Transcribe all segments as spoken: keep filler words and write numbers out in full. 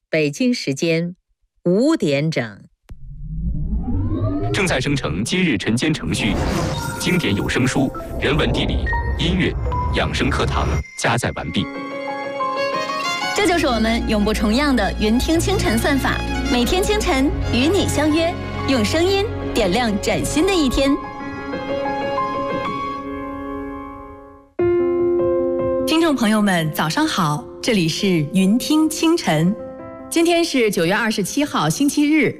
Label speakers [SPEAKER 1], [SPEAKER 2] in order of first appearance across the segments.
[SPEAKER 1] 北京时间五点整。
[SPEAKER 2] 正在生成今日晨间程序，经典有声书、人文地理、音乐、养生课堂加载完毕。
[SPEAKER 3] 这就是我们永不重样的云听清晨算法，每天清晨与你相约，用声音点亮崭新的一天。
[SPEAKER 4] 听众朋友们，早上好，这里是云听清晨，今天是九月二十七号，星期日。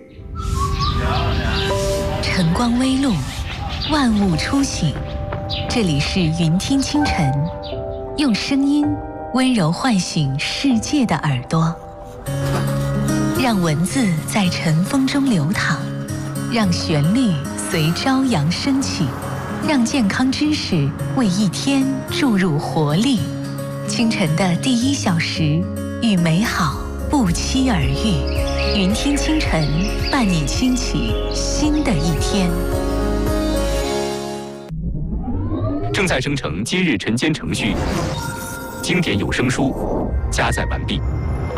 [SPEAKER 5] 晨光微露，万物初醒，这里是云听清晨，用声音温柔唤醒世界的耳朵，让文字在晨风中流淌，让旋律随朝阳升起，让健康知识为一天注入活力。清晨的第一小时，与美好不期而遇。云听清晨，伴你轻启新的一天。
[SPEAKER 2] 正在生成今日晨间程序，经典有声书加载完毕。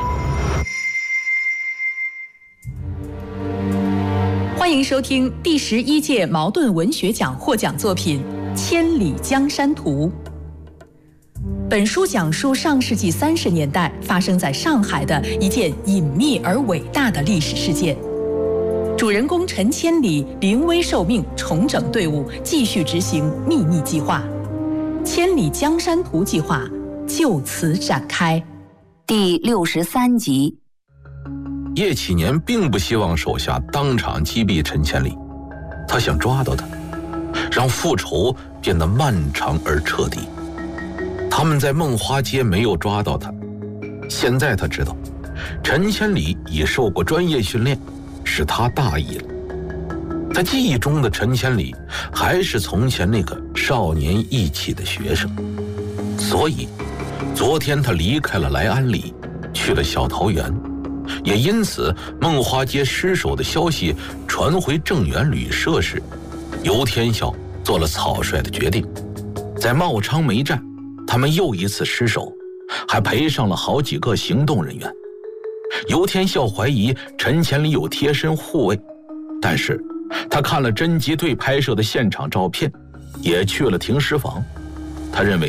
[SPEAKER 4] 欢迎收听第十一届茅盾文学奖获奖作品《千里江山图》。本书讲述上世纪三十年代发生在上海的一件隐秘而伟大的历史事件。主人公陈千里临危受命，重整队伍，继续执行秘密计划。千里江山图计划就此展开。
[SPEAKER 6] 第六十三集。
[SPEAKER 7] 叶启年并不希望手下当场击毙陈千里，他想抓到他，让复仇变得漫长而彻底。他们在梦花街没有抓到他，现在他知道陈千里已受过专业训练，是他大意了。在记忆中的陈千里还是从前那个少年义气的学生，所以昨天他离开了莱安里，去了小桃园，也因此梦花街失守的消息传回正源旅社时，游天笑做了草率的决定。在茂昌梅站，他们又一次失守，还赔上了好几个行动人员。游天笑怀疑陈千里有贴身护卫，但是他看了侦缉队拍摄的现场照片，也去了停尸房，他认为